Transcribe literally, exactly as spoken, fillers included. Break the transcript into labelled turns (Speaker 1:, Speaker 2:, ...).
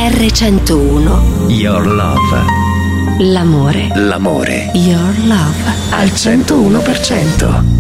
Speaker 1: erre centouno.
Speaker 2: Your Love.
Speaker 1: L'amore.
Speaker 2: L'amore.
Speaker 1: Your Love.
Speaker 2: Al centouno per cento.